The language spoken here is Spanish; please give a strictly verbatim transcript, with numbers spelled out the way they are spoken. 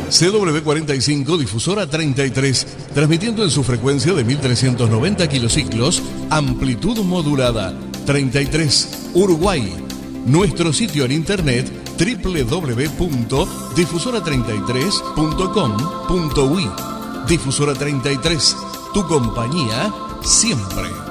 C W cuarenta y cinco, difusora treinta y tres, transmitiendo en su frecuencia de mil trescientos noventa kilociclos, amplitud modulada. treinta y tres, Uruguay. Nuestro sitio en internet doble u doble u doble u punto difusora treinta y tres punto com punto uy. Difusora treinta y tres, tu compañía siempre.